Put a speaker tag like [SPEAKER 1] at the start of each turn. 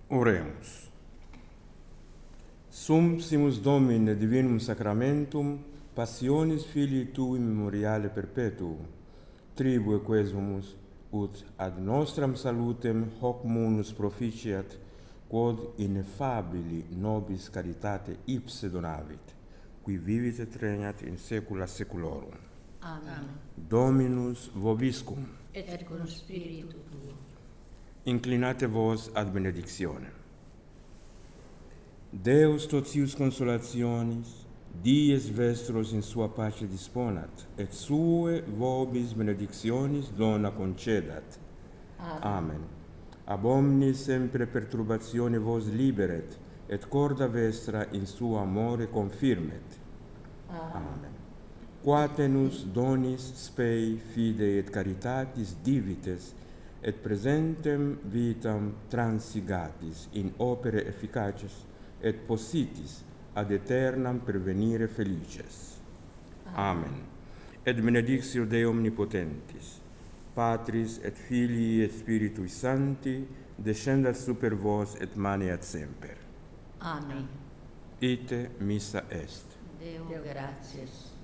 [SPEAKER 1] Oremus. Sumpsimus Domine Divinum Sacramentum, passionis Filii Tui memoriale perpetuum, tribue quesumus, ut ad nostram salutem hoc munus proficiat, quod ineffabili nobis caritate ipse donavit, qui vivit et regnat in saecula saeculorum.
[SPEAKER 2] Amen.
[SPEAKER 1] Dominus vobiscum.
[SPEAKER 2] Et cum spiritu tuo.
[SPEAKER 1] Inclinate vos ad benedictionem. Deus totius consolationis, dies vestros in sua pace disponat, et sue vobis benedictionis dona concedat. Amen. Ab omnis sempre perturbatione vos liberet, et corda vestra in sua amore confirmet. Amen. Quatenus donis spei, fidei et caritatis divites, et presentem vitam transigatis in opere efficaces, et possitis ad aeternam pervenire felices. Amen. Et benedictio Dei omnipotentis, Patris et Filii et Spiritui Sancti, descendat super vos et maneat semper.
[SPEAKER 2] Amen.
[SPEAKER 1] Ite missa est.
[SPEAKER 2] Deo gratias.